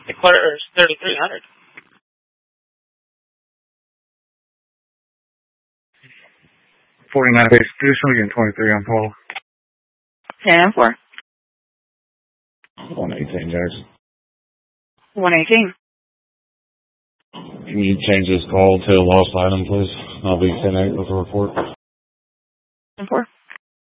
The quarter is 3,300. $49 base traditional, unit 23 on call. 10-4. 118, Jackson. 118. Can you change this call to a lost item, please? I'll be 10-8 with the report. 10-4.